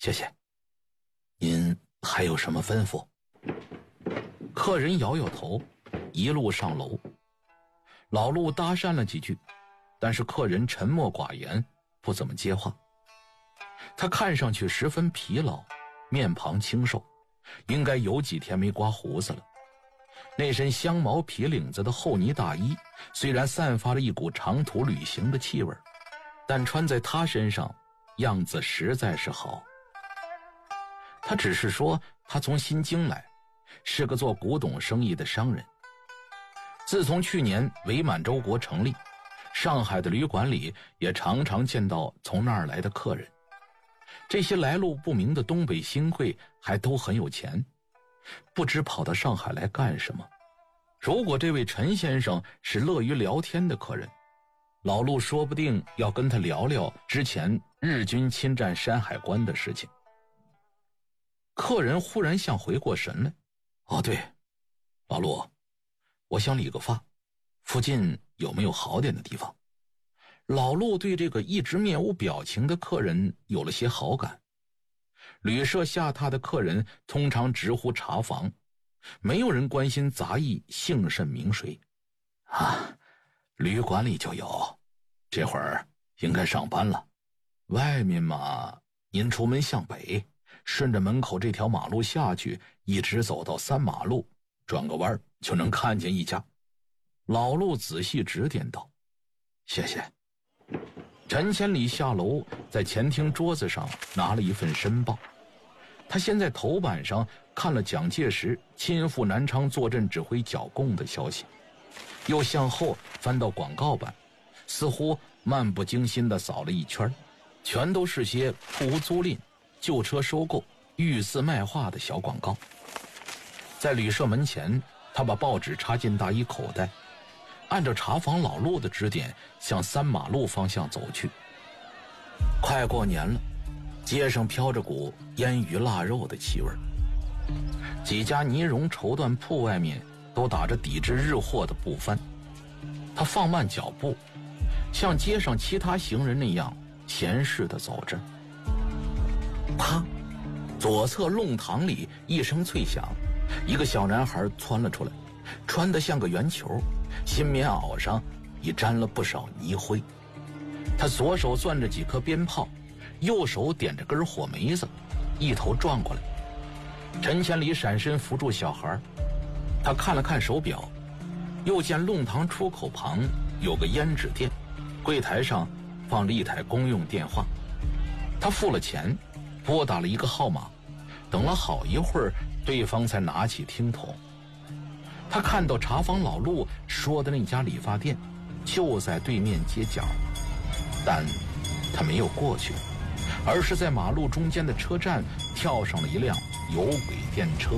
谢谢。您还有什么吩咐？客人摇摇头，一路上楼。老陆搭讪了几句，但是客人沉默寡言，不怎么接话。他看上去十分疲劳，面庞清瘦，应该有几天没刮胡子了。那身香毛皮领子的厚呢大衣虽然散发了一股长途旅行的气味，但穿在他身上样子实在是好。他只是说他从新京来，是个做古董生意的商人。自从去年伪满洲国成立，上海的旅馆里也常常见到从那儿来的客人。这些来路不明的东北新贵还都很有钱，不知跑到上海来干什么。如果这位陈先生是乐于聊天的客人，老陆说不定要跟他聊聊之前日军侵占山海关的事情。客人忽然像回过神来，哦对，老陆，我想理个发，附近有没有好点的地方？老陆对这个一直面无表情的客人有了些好感。旅社下榻的客人通常直呼茶房，没有人关心杂役姓甚名谁。旅馆里就有，这会儿应该上班了。外面嘛，您出门向北，顺着门口这条马路下去，一直走到3马路，转个弯就能看见一家。老陆仔细指点道：谢谢。陈千里下楼，在前厅桌子上拿了一份申报。他先在头版上看了蒋介石亲赴南昌坐镇指挥剿共的消息，又向后翻到广告版，似乎漫不经心地扫了一圈，全都是些铺屋租赁、旧车收购、御赐卖画的小广告。在旅社门前，他把报纸插进大衣口袋，按照茶房老陆的指点向3马路方向走去。快过年了，街上飘着股腌鱼腊肉的气味，几家呢绒绸缎铺外面都打着抵制日货的布幡。他放慢脚步，像街上其他行人那样闲适地走着。啪，左侧弄堂里一声脆响，一个小男孩窜了出来，穿得像个圆球，新棉袄上已沾了不少泥灰。他左手攥着几颗鞭炮，右手点着根火梅子，一头撞过来。陈千里闪身扶住小孩，他看了看手表，又见弄堂出口旁有个胭脂店，柜台上放着一台公用电话。他付了钱，拨打了一个号码，等了好一会儿，对方才拿起听筒。他看到茶房老陆说的那家理发店就在对面街角，但他没有过去，而是在马路中间的车站跳上了一辆有轨电车。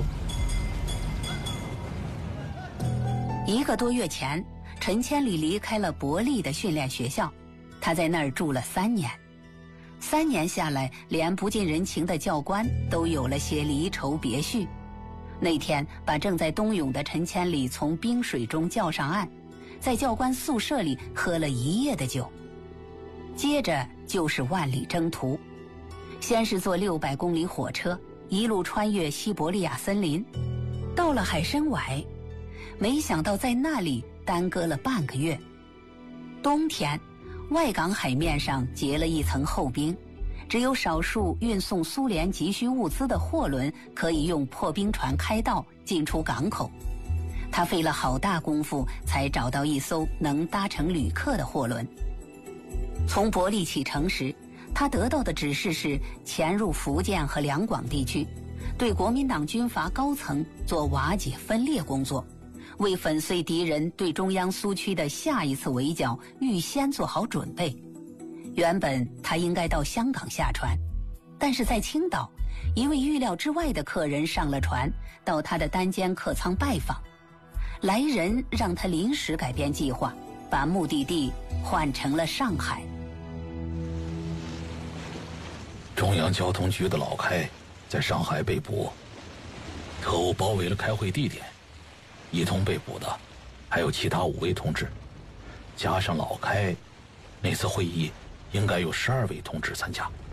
1个多月前，陈千里离开了伯利的训练学校，他在那儿住了3年。3年下来，连不近人情的教官都有了些离愁别绪。那天把正在冬泳的陈千里从冰水中叫上岸，在教官宿舍里喝了1夜的酒。接着就是万里征途，先是坐600公里火车，一路穿越西伯利亚森林，到了海参崴，没想到在那里耽搁了半个月。冬天，外港海面上结了一层厚冰，只有少数运送苏联急需物资的货轮可以用破冰船开道进出港口。他费了好大功夫才找到一艘能搭乘旅客的货轮。从伯利启程时，他得到的指示是潜入福建和两广地区，对国民党军阀高层做瓦解分裂工作，为粉碎敌人对中央苏区的下一次围剿预先做好准备。原本他应该到香港下船，但是在青岛，一位预料之外的客人上了船，到他的单间客舱拜访。来人让他临时改变计划，把目的地换成了上海。 中央交通局的老开在上海被捕，特务包围了开会地点，一同被捕的还有其他5位同志，加上老开，那次会议应该有12位同志参加。